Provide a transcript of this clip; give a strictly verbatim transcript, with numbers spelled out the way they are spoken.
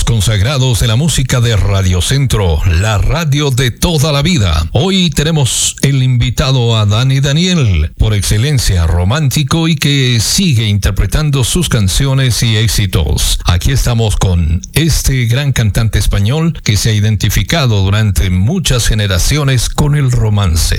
consagrados de la música de Radio Centro, la radio de toda la vida. Hoy tenemos el invitado a Dani Daniel, por excelencia romántico y que sigue interpretando sus canciones y éxitos. Aquí estamos con este gran cantante español que se ha identificado durante muchas generaciones con el romance.